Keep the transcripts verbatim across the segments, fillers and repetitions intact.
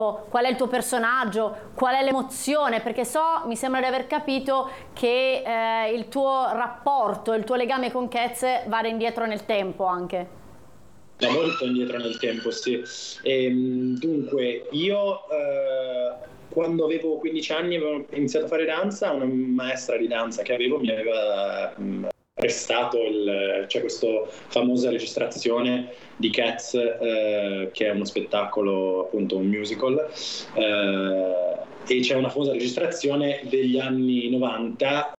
qual è il tuo personaggio, qual è l'emozione, perché so, mi sembra di aver capito che eh, il tuo rapporto, il tuo legame con Cats va indietro nel tempo anche. Va molto indietro nel tempo, sì. E, dunque, io eh, quando avevo quindici anni avevo iniziato a fare danza, una maestra di danza che avevo mi aveva mh, prestato il, cioè questa famosa registrazione di Cats, eh, che è uno spettacolo, appunto un musical, eh, e c'è una famosa registrazione degli anni novanta,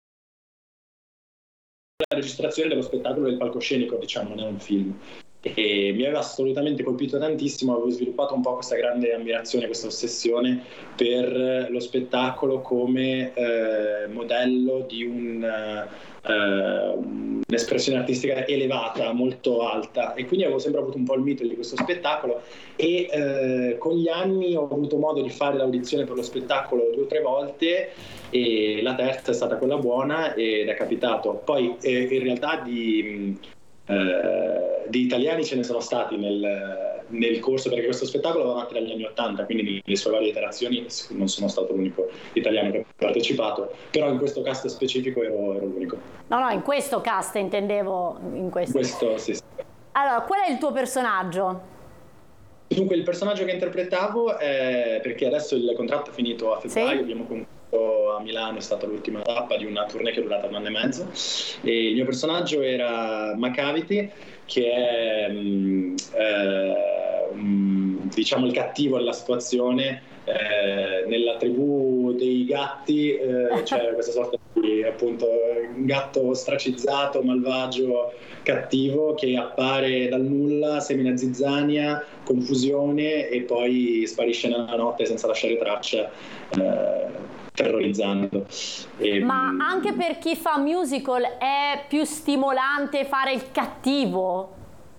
la registrazione dello spettacolo del palcoscenico, diciamo, non è un film. E mi aveva assolutamente colpito tantissimo, avevo sviluppato un po' questa grande ammirazione, questa ossessione per lo spettacolo come eh, modello di un, eh, un'espressione artistica elevata, molto alta, e quindi avevo sempre avuto un po' il mito di questo spettacolo e eh, con gli anni ho avuto modo di fare l'audizione per lo spettacolo due o tre volte e la terza è stata quella buona ed è capitato. Poi eh, in realtà di... Uh, di italiani ce ne sono stati nel, nel corso, perché questo spettacolo va avanti dagli anni ottanta, quindi nelle sue varie iterazioni non sono stato l'unico italiano che ha partecipato, però in questo cast specifico ero, ero l'unico. No, no, in questo cast intendevo, in questo. questo sì, sì. Allora, qual è il tuo personaggio? Dunque, il personaggio che interpretavo è, perché adesso il contratto è finito a febbraio, sì? Abbiamo concluso a Milano, è stata l'ultima tappa di una tournée che è durata un anno e mezzo, e il mio personaggio era Macavity, che è um, eh, um, diciamo il cattivo della situazione. Eh, nella tribù dei gatti eh, c'è questa sorta di appunto gatto stracizzato, malvagio, cattivo, che appare dal nulla, semina zizzania, confusione e poi sparisce nella notte senza lasciare traccia, eh, terrorizzando. E, ma anche per chi fa musical è più stimolante fare il cattivo?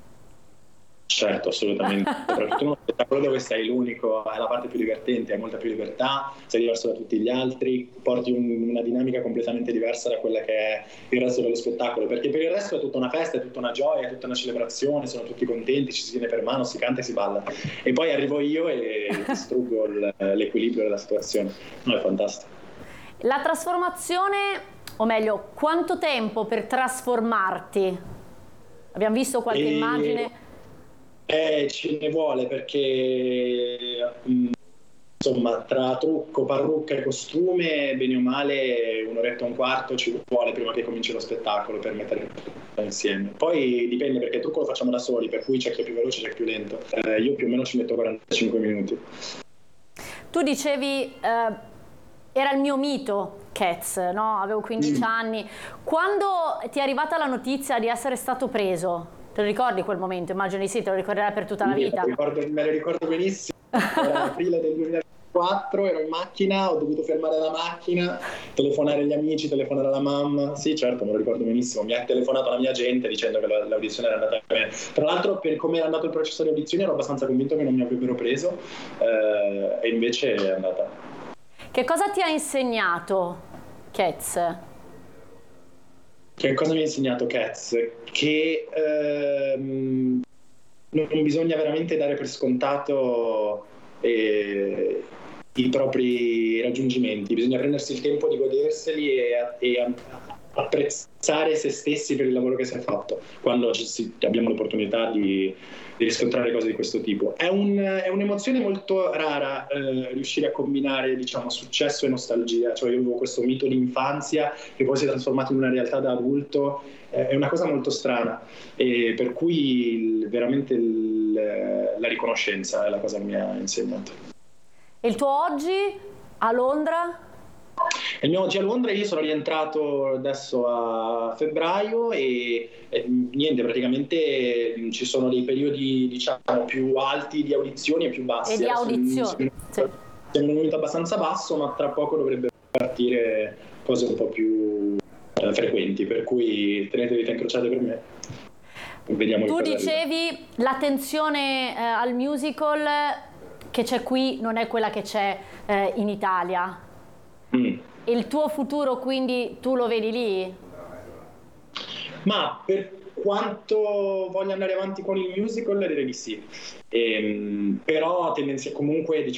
Certo, assolutamente. Soprattutto in uno spettacolo dove sei l'unico, è la parte più divertente, hai molta più libertà, sei diverso da tutti gli altri, porti un, una dinamica completamente diversa da quella che è il resto dello spettacolo, perché per il resto è tutta una festa, è tutta una gioia, è tutta una celebrazione, sono tutti contenti, ci si tiene per mano, si canta e si balla. E poi arrivo io e distruggo il, l'equilibrio della situazione. No, è fantastico. La trasformazione, o meglio, quanto tempo per trasformarti? Abbiamo visto qualche e... immagine... Eh, ce ne vuole, perché mh, insomma tra trucco, parrucca e costume, bene o male un'oretta e un quarto ci vuole prima che cominci lo spettacolo per mettere tutto insieme. Poi dipende, perché il trucco lo facciamo da soli, per cui c'è chi è più veloce, c'è chi è più lento. Eh, io più o meno ci metto quarantacinque minuti. Tu dicevi eh, era il mio mito Cats, no? Avevo quindici mm. anni. Quando ti è arrivata la notizia di essere stato preso, te lo ricordi quel momento? Immagino di sì, te lo ricorderai per tutta la vita. Me lo ricordo, me lo ricordo benissimo. Era aprile del duemilaquattro, ero in macchina, ho dovuto fermare la macchina, telefonare agli amici, telefonare alla mamma. Sì, certo, me lo ricordo benissimo. Mi ha telefonato la mia agente dicendo che l'audizione era andata bene. Tra l'altro, per come era andato il processo di audizione, ero abbastanza convinto che non mi avrebbero preso, eh, e invece è andata. Che cosa ti ha insegnato Cats? Che cosa mi ha insegnato Cats? Che ehm, non bisogna veramente dare per scontato eh, i propri raggiungimenti, bisogna prendersi il tempo di goderseli e, e apprezzare se stessi per il lavoro che si è fatto quando ci, abbiamo l'opportunità di, di riscontrare cose di questo tipo. È, un, è un'emozione molto rara eh, riuscire a combinare, diciamo, successo e nostalgia. Cioè, io avevo questo mito di infanzia che poi si è trasformato in una realtà da adulto. Eh, è una cosa molto strana, e per cui il, veramente il, la riconoscenza è la cosa che mi ha insegnato. E il tuo oggi a Londra? Il mio oggi a Londra, io sono rientrato adesso a febbraio e, e niente, praticamente ci sono dei periodi, diciamo, più alti di audizioni e più bassi. E di audizioni. Siamo in un momento abbastanza basso, ma tra poco dovrebbe partire cose un po' più eh, frequenti, per cui tenetevi le incrociate per me. Vediamo. Tu dicevi l'attenzione eh, al musical che c'è qui non è quella che c'è eh, in Italia. Mm. Il tuo futuro quindi tu lo vedi lì? Ma per quanto voglio andare avanti con il musical direi di sì, ehm, però tendenzialmente comunque diciamo